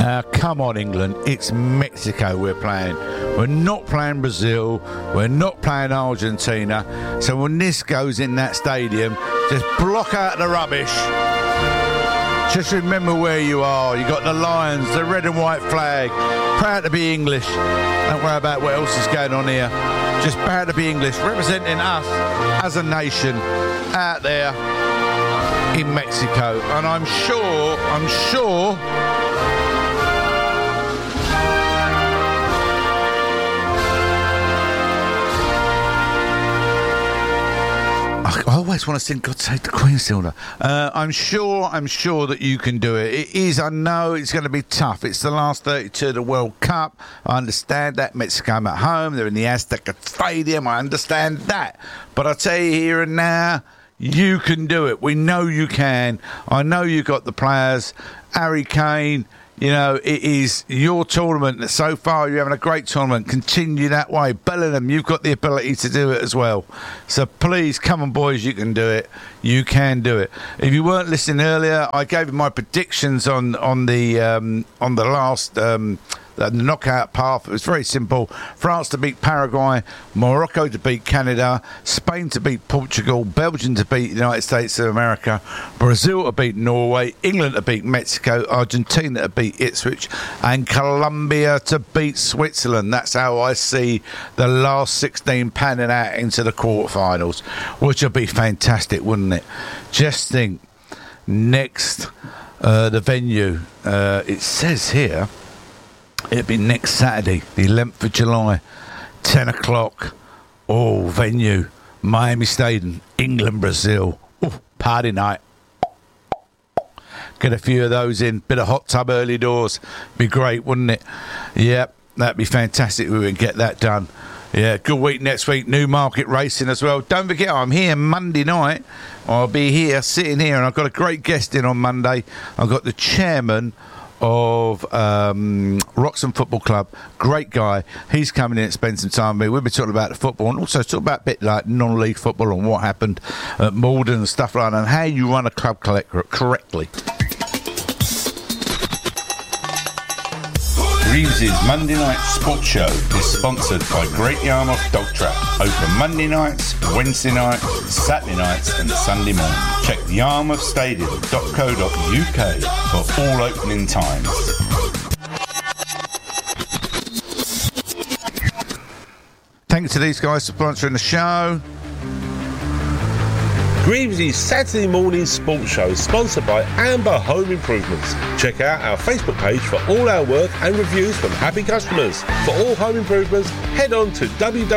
Come on, England. It's Mexico we're playing. We're not playing Brazil. We're not playing Argentina. So when this goes in that stadium, just block out the rubbish. Just remember where you are. You got the Lions, the red and white flag. Proud to be English. Don't worry about what else is going on here. Just proud to be English, representing us as a nation out there in Mexico. And I'm sure I always want to sing God Save the Queen, Silver. I'm sure that you can do it. It is, I know it's going to be tough. It's the last 32 of the World Cup. I understand that. Mexico at home. They're in the Azteca Stadium. I understand that. But I tell you here and now, you can do it. We know you can. I know you got the players. Harry Kane. You know, it is your tournament. So far, you're having a great tournament. Continue that way. Bellingham, you've got the ability to do it as well. So please, come on, boys, you can do it. You can do it. If you weren't listening earlier, I gave you my predictions on the last the knockout path. It was very simple. France to beat Paraguay, Morocco to beat Canada, Spain to beat Portugal, Belgium to beat the United States of America, Brazil to beat Norway, England to beat Mexico, Argentina to beat Ipswich, and Colombia to beat Switzerland. That's how I see the last 16 panning out into the quarterfinals, which would be fantastic, wouldn't it? Just think, next, the venue, it says here, it'll be next Saturday, the 11th of July, 10 o'clock. Oh, venue, Miami Stadium, England, Brazil. Ooh, party night. Get a few of those in. Bit of hot tub early doors. Be great, wouldn't it? Yep, that'd be fantastic. We would get that done. Yeah, good week next week. Newmarket racing as well. Don't forget, I'm here Monday night. I'll be here, sitting here, and I've got a great guest in on Monday. I've got the chairman of Wroxham Football Club, great guy. He's coming in and spend some time with me. We'll be talking about the football and also talk about a bit like non-league football and what happened at Malden and stuff like that, and how you run a club correctly. Reeves' Monday Night Sports Show is sponsored by Great Yarmouth Dog Trap. Open Monday nights, Wednesday nights, Saturday nights and Sunday morning. Check yarmouthstadium.co.uk for all opening times. Thanks to these guys for sponsoring the show. Greaves' Saturday morning sports show is sponsored by Amber Home Improvements. Check out our Facebook page for all our work and reviews from happy customers. For all home improvements, head on to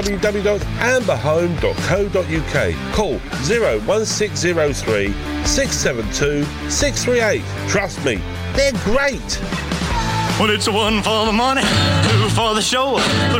www.amberhome.co.uk. Call 01603 672 638. Trust me, they're great. Well, it's one for the money, two for the show.